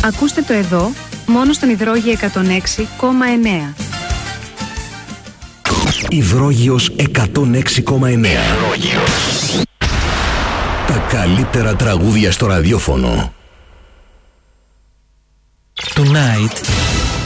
Ακούστε το εδώ, μόνο στον Υδρόγειο 106,9. Υδρόγειος 106,9. Τα καλύτερα τραγούδια στο ραδιόφωνο. Tonight